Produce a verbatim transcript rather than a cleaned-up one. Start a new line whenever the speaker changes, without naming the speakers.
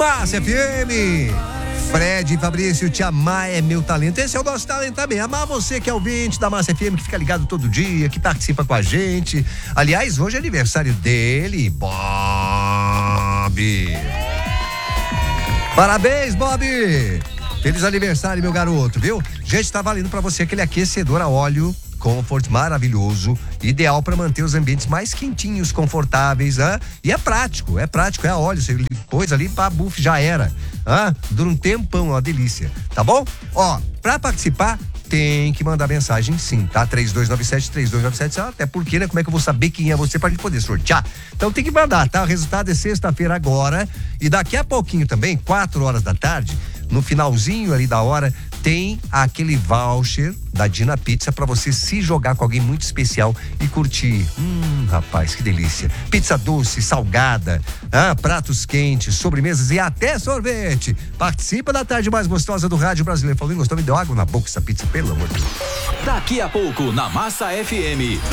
Massa F M. Fred e Fabrício, te amar é meu talento. Esse é o nosso talento também. Amar você que é ouvinte da Massa F M, que fica ligado todo dia, que participa com a gente. Aliás, hoje é aniversário dele, Bob. Parabéns, Bob. Feliz aniversário, meu garoto, viu? Gente, tá valendo pra você aquele aquecedor a óleo Comfort maravilhoso, ideal para manter os ambientes mais quentinhos, confortáveis, hein? E é prático, é prático, é a óleo, você pôs ali, pá, buff, já era, hein? Dura um tempão, uma delícia, tá bom? Ó, pra participar, tem que mandar mensagem sim, tá? três dois nove sete, três dois nove sete, até porque, né? Como é que eu vou saber quem é você pra gente poder sortear? Então tem que mandar, tá? O resultado é sexta-feira agora e daqui a pouquinho também, quatro horas da tarde, no finalzinho ali da hora, tem aquele voucher da Dina Pizza pra você se jogar com alguém muito especial e curtir. Hum, rapaz, que delícia. Pizza doce, salgada, ah, pratos quentes, sobremesas e até sorvete. Participa da tarde mais gostosa do rádio brasileiro. Falou em gostou, me deu água na boca essa pizza, pelo amor de Deus.
Daqui a pouco, na Massa F M.